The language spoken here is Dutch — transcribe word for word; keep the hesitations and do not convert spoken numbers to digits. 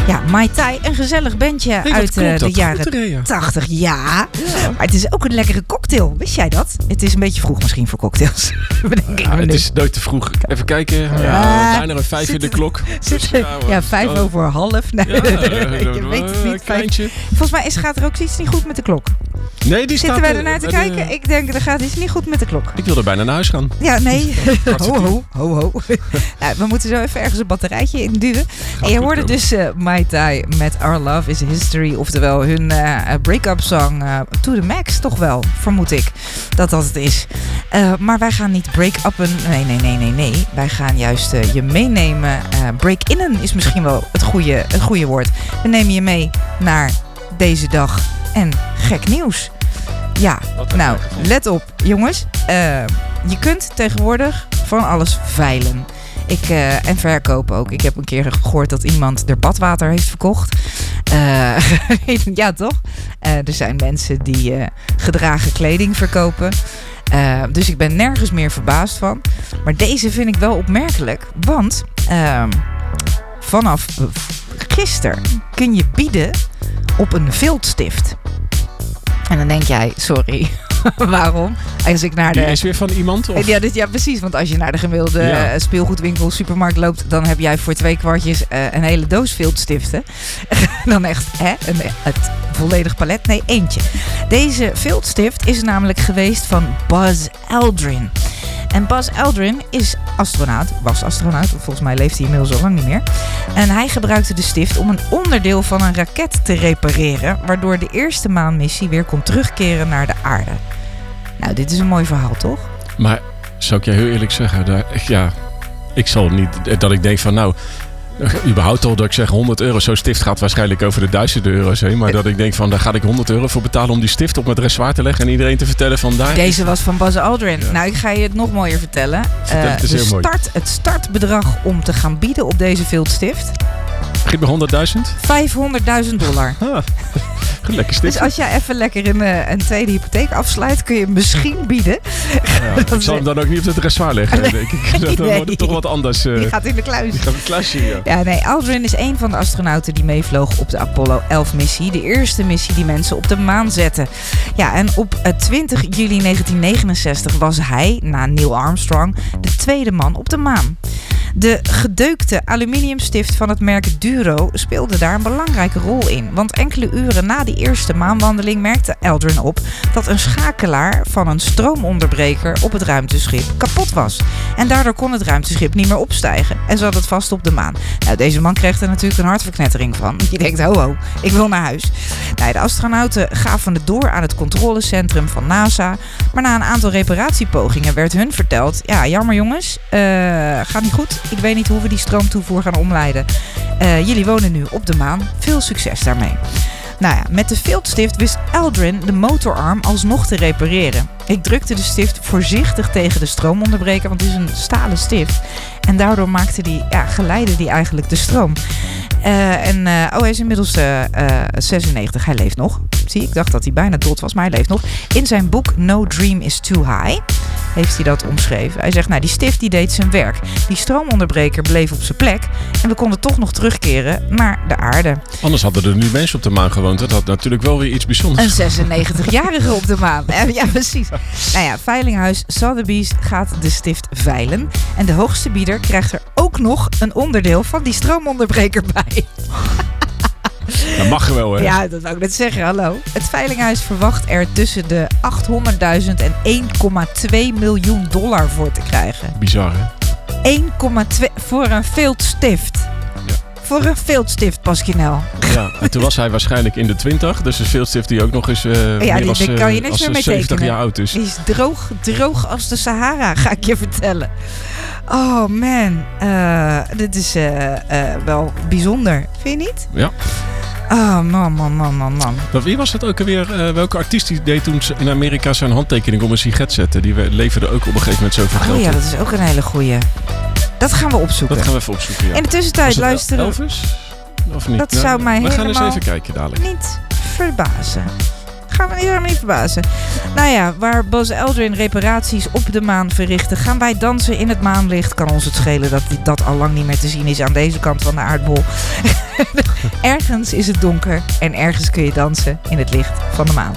Ja, Mai Tai, een gezellig bandje hey, uit uh, de jaren goed, tachtig. Ja. ja, maar het is ook een lekkere cocktail. Wist jij dat? Het is een beetje vroeg misschien voor cocktails. Bedenk ik ja, me het nu. is nooit te vroeg. Even kijken. Ja, Ja, bijna een vijf in de klok. Zit, Dus, ja, ja, vijf oh. over half. Nee, Ja, je weet het niet. Kleintje. Volgens mij is, gaat er ook iets niet goed met de klok. Nee, die Zitten staat, wij ernaar te uh, kijken? uh, Ik denk, er gaat iets niet goed met de klok. Ik wilde bijna naar huis gaan. Ja, nee. Kwart ho, voor ho, ho, ho. Nou, we moeten zo even ergens een batterijtje in duwen. En je hoorde dus uh, Mai Tai met Our Love is History. Oftewel hun uh, break-up song uh, To The Max. Toch wel, vermoed ik, dat dat het is. Uh, maar wij gaan niet break-uppen. Nee, nee, nee, nee, nee. Wij gaan juist uh, je meenemen. Uh, break-innen is misschien wel het goede, het goede woord. We nemen je mee naar deze dag en gek nieuws. Ja, nou, let op, jongens. Uh, je kunt tegenwoordig van alles veilen. Ik, uh, en verkopen ook. Ik heb een keer gehoord dat iemand er badwater heeft verkocht. Uh, ja, toch? Uh, er zijn mensen die uh, gedragen kleding verkopen. Uh, dus ik ben nergens meer verbaasd van. Maar deze vind ik wel opmerkelijk. Want uh, vanaf gisteren kun je bieden op een viltstift. En dan denk jij, sorry, waarom? Als ik naar de... Die is weer van iemand? Of? Ja, dit, ja, precies. Want als je naar de gemiddelde ja. speelgoedwinkel, supermarkt loopt, dan heb jij voor twee kwartjes uh, een hele doos viltstiften. Dan echt, hè? Een, het volledig palet? Nee, eentje. Deze viltstift is namelijk geweest van Buzz Aldrin. En Buzz Aldrin is astronaut, was astronaut, volgens mij leeft hij inmiddels al lang niet meer. En hij gebruikte de stift om een onderdeel van een raket te repareren, waardoor de eerste maanmissie weer kon terugkeren naar de aarde. Nou, dit is een mooi verhaal, toch? Maar, zou ik je heel eerlijk zeggen, daar, ja, ik zal niet, dat ik denk van nou, überhaupt al dat ik zeg honderd euro, zo'n stift gaat waarschijnlijk over de duizenden euro's heen. Maar dat ik denk van, daar ga ik honderd euro voor betalen om die stift op mijn dressoir te leggen en iedereen te vertellen van daar. Deze was van Buzz Aldrin. Ja. Nou, ik ga je het nog mooier vertellen. Vertel, het is uh, heel start, mooi. Het startbedrag om te gaan bieden op deze viltstift. Begint bij honderdduizend? vijfhonderdduizend dollar. Ah, lekker stift. Dus als jij even lekker een, een tweede hypotheek afsluit, kun je hem misschien bieden. Ja, ik zal hem dan ook niet op het dressoir leggen, nee, denk ik. Dan nee. wordt het toch wat anders. Uh, die gaat in de kluis. Die gaat in de kluisje, ja. Ja, nee, Aldrin is een van de astronauten die meevloog op de Apollo elf missie. De eerste missie die mensen op de maan zetten. Ja, en op twintig juli negentien negenenzestig was hij, na Neil Armstrong, de tweede man op de maan. De gedeukte aluminiumstift van het merk Duro speelde daar een belangrijke rol in. Want enkele uren na die eerste maanwandeling merkte Aldrin op dat een schakelaar van een stroomonderbreker op het ruimteschip kapot was. En daardoor kon het ruimteschip niet meer opstijgen en zat het vast op de maan. Nou, deze man kreeg er natuurlijk een hartverknettering van. Je denkt, ho ho, ik wil naar huis. Nou, de astronauten gaven het door aan het controlecentrum van NASA. Maar na een aantal reparatiepogingen werd hun verteld, ja, jammer jongens, uh, gaat niet goed. Ik weet niet hoe we die stroomtoevoer gaan omleiden. Uh, jullie wonen nu op de maan. Veel succes daarmee. Nou ja, met de viltstift wist Aldrin de motorarm alsnog te repareren. Ik drukte de stift voorzichtig tegen de stroomonderbreker, want het is een stalen stift. En daardoor maakte die, ja, geleidde die eigenlijk de stroom. Uh, en, uh, oh, hij is inmiddels uh, uh, zesennegentig. Hij leeft nog. Zie, ik dacht dat hij bijna dood was, maar hij leeft nog. In zijn boek No Dream is Too High heeft hij dat omschreven. Hij zegt, nou, die stift die deed zijn werk. Die stroomonderbreker bleef op zijn plek. En we konden toch nog terugkeren naar de aarde. Anders hadden er nu mensen op de maan gewoond. Dat had natuurlijk wel weer iets bijzonders. Een zesennegentigjarige op de maan. Ja, precies. Nou ja, veilinghuis Sotheby's gaat de stift veilen. En de hoogste bieder krijgt er ook nog een onderdeel van die stroomonderbreker bij. Dat mag wel, hè? Ja, dat wou ik net zeggen. Hallo. Het veilinghuis verwacht er tussen de achthonderdduizend en één komma twee miljoen dollar voor te krijgen. Bizar, hè? één komma twee voor een viltstift. Ja. Voor een viltstift, Pasquinel. Ja, en toen was hij waarschijnlijk in de twintig. Dus een viltstift die ook nog eens uh, ja, die, als, daar kan je niks als meer mee zeventig tekenen. jaar oud is. Die is droog, droog als de Sahara, ga ik je vertellen. Oh man, uh, dit is uh, uh, wel bijzonder. Vind je niet? Ja. Oh man, man, man, man, man. Wie was het ook alweer? Uh, welke artiest die deed toen in Amerika zijn handtekening om een sigaret zetten? Die leverde ook op een gegeven moment zoveel oh, geld ja, op. dat is ook een hele goeie. Dat gaan we opzoeken. Dat gaan we even opzoeken, ja. In de tussentijd luisteren... Elvis? Of niet? Dat nou, zou mij we helemaal gaan eens even kijken dadelijk. niet verbazen. gaan we helemaal niet verbazen. Nou ja, waar Buzz Aldrin reparaties op de maan verrichten, gaan wij dansen in het maanlicht. Kan ons het schelen dat dat al lang niet meer te zien is aan deze kant van de aardbol. Ergens is het donker en ergens kun je dansen in het licht van de maan.